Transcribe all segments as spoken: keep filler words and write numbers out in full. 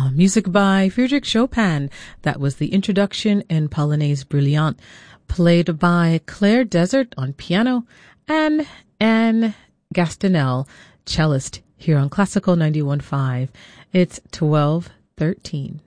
Music by Friedrich Chopin. That was the introduction in Polonaise Brillante, played by Claire Desert on piano and Anne Gastineau, cellist, here on Classical ninety-one point five. It's twelve thirteen.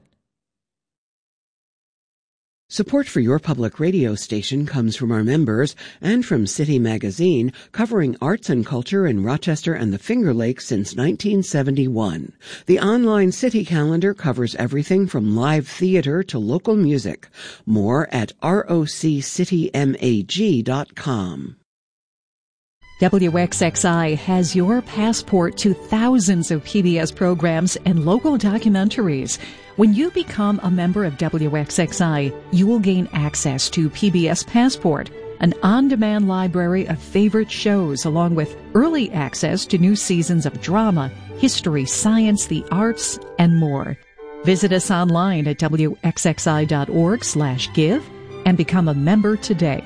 Support for your public radio station comes from our members and from City Magazine, covering arts and culture in Rochester and the Finger Lakes since nineteen seventy-one. The online City calendar covers everything from live theater to local music. More at roc city mag dot com. W X X I has your passport to thousands of P B S programs and local documentaries. When you become a member of W X X I, you will gain access to P B S Passport, an on-demand library of favorite shows, along with early access to new seasons of drama, history, science, the arts, and more. Visit us online at w x x i dot org slash give and become a member today.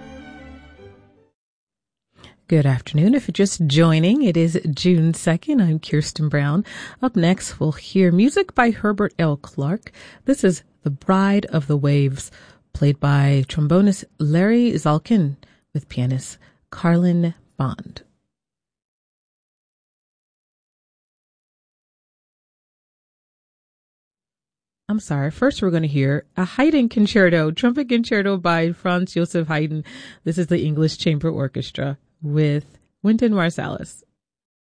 Good afternoon. If you're just joining, it is June second. I'm Kirsten Brown. Up next, we'll hear music by Herbert L. Clark. This is The Bride of the Waves, played by trombonist Larry Zalkin with pianist Carlin Bond. I'm sorry. First, we're going to hear a Haydn concerto, trumpet concerto by Franz Joseph Haydn. This is the English Chamber Orchestra with Wynton Marsalis.